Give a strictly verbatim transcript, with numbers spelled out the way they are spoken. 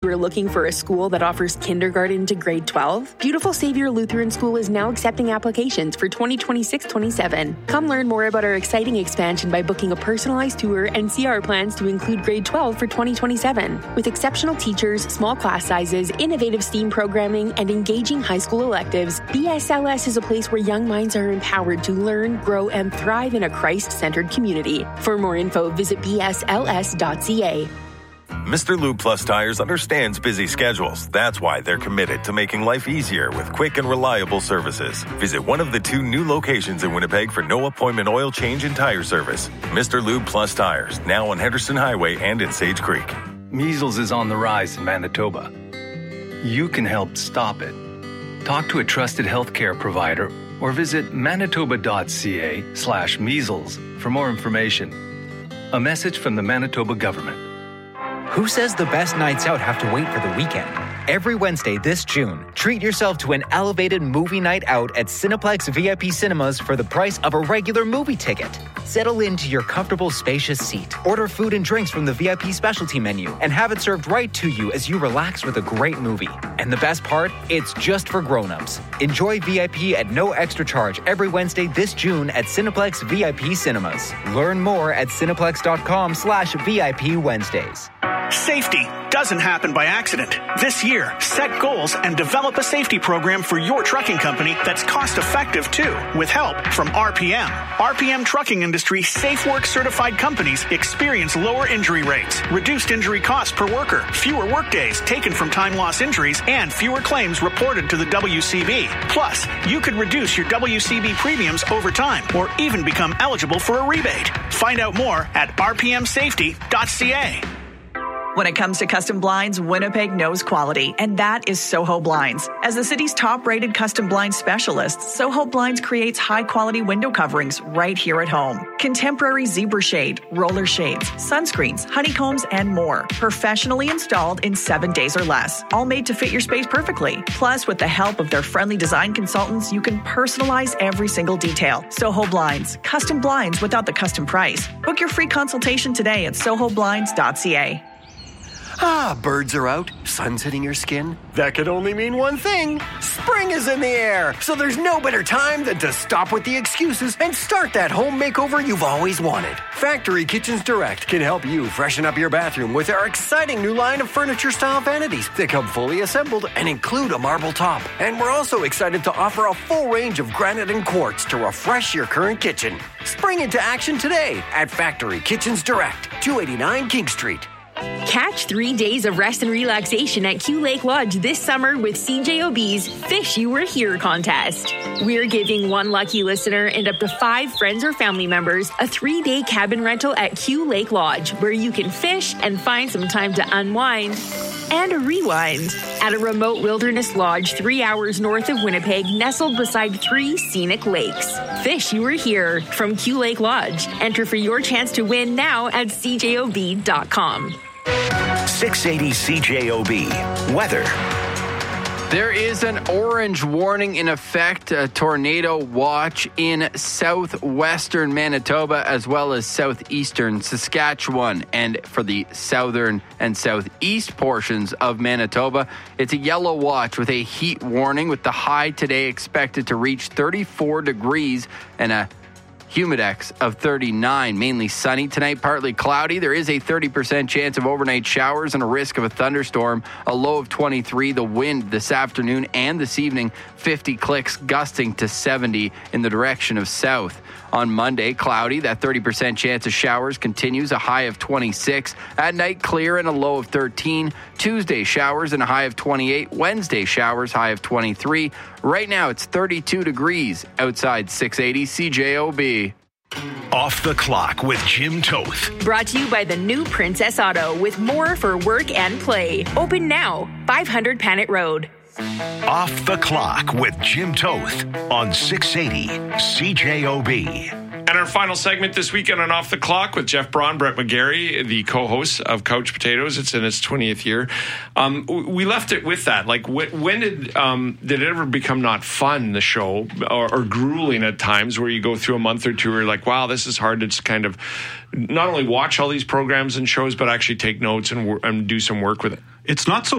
you are looking for a school that offers kindergarten to grade twelve, Beautiful Savior Lutheran School is now accepting applications for twenty twenty-six twenty-seven. Come learn more about our exciting expansion by booking a personalized tour and see our plans to include grade twelve for twenty twenty-seven. With exceptional teachers, small class sizes, innovative STEAM programming, and engaging high school electives, B S L S is a place where young minds are empowered to learn, grow, and thrive in a Christ-centered community. For more info, visit b s l s dot c a. Mister Lube Plus Tires understands busy schedules. That's why they're committed to making life easier with quick and reliable services. Visit one of the two new locations in Winnipeg for no appointment oil change and tire service. Mister Lube Plus Tires, now on Henderson Highway and in Sage Creek. Measles is on the rise in Manitoba. You can help stop it. Talk to a trusted healthcare provider or visit manitoba.ca slash measles for more information. A message from the Manitoba government. Who says the best nights out have to wait for the weekend? Every Wednesday this June, treat yourself to an elevated movie night out at Cineplex V I P Cinemas for the price of a regular movie ticket. Settle into your comfortable, spacious seat. Order food and drinks from the V I P specialty menu and have it served right to you as you relax with a great movie. And the best part? It's just for grown-ups. Enjoy V I P at no extra charge every Wednesday this June at Cineplex V I P Cinemas. Learn more at cineplex.com slash VIP Wednesdays. Safety doesn't happen by accident. This year, set goals and develop a safety program for your trucking company that's cost-effective, too, with help from R P M. R P M Trucking Industry Safe Work certified companies experience lower injury rates, reduced injury costs per worker, fewer workdays taken from time loss injuries, and fewer claims reported to the W C B. Plus, you could reduce your W C B premiums over time or even become eligible for a rebate. Find out more at r p m safety dot c a. When it comes to custom blinds, Winnipeg knows quality, and that is Soho Blinds. As the city's top-rated custom blind specialist, Soho Blinds creates high-quality window coverings right here at home. Contemporary zebra shade, roller shades, sunscreens, honeycombs, and more. Professionally installed in seven days or less. All made to fit your space perfectly. Plus, with the help of their friendly design consultants, you can personalize every single detail. Soho Blinds. Custom blinds without the custom price. Book your free consultation today at soho blinds dot c a. Ah, birds are out, sun's hitting your skin. That could only mean one thing. Spring is in the air, so there's no better time than to stop with the excuses and start that home makeover you've always wanted. Factory Kitchens Direct can help you freshen up your bathroom with our exciting new line of furniture-style vanities that come fully assembled and include a marble top. And we're also excited to offer a full range of granite and quartz to refresh your current kitchen. Spring into action today at Factory Kitchens Direct, two eighty-nine King Street. Catch three days of rest and relaxation at Q Lake Lodge this summer with C J O B's Fish You Were Here contest. We're giving one lucky listener and up to five friends or family members a three-day cabin rental at Q Lake Lodge, where you can fish and find some time to unwind and rewind at a remote wilderness lodge three hours north of Winnipeg, nestled beside three scenic lakes. Fish You Were Here from Q Lake Lodge. Enter for your chance to win now at c j o b dot com. six eighty C J O B. Weather. There is an orange warning in effect, a tornado watch in southwestern Manitoba as well as southeastern Saskatchewan. And for the southern and southeast portions of Manitoba, it's a yellow watch with a heat warning, with the high today expected to reach thirty-four degrees and a humidex of thirty-nine. Mainly sunny tonight, partly cloudy. There is a thirty percent chance of overnight showers and a risk of a thunderstorm. A low of twenty-three. The wind this afternoon and this evening, fifty clicks, gusting to seventy in the direction of south. On Monday, cloudy. That thirty percent chance of showers continues, a high of twenty-six. At night, clear and a low of thirteen. Tuesday, showers and a high of twenty-eight. Wednesday, showers, high of twenty-three. Right now, it's thirty-two degrees outside six eighty C J O B. Off the Clock with Jim Toth. Brought to you by the new Princess Auto, with more for work and play. Open now, five hundred Panet Road. Off the Clock with Jim Toth on six eighty C J O B. And our final segment this weekend on Off the Clock with Jeff Braun, Brett McGarry, the co-hosts of Couch Potatoes. It's in its twentieth year. Um, we left it with that. Like, wh- when did um, did it ever become not fun, the show, or, or grueling at times, where you go through a month or two where you're like, wow, this is hard to just kind of not only watch all these programs and shows, but actually take notes and, and do some work with it? It's not so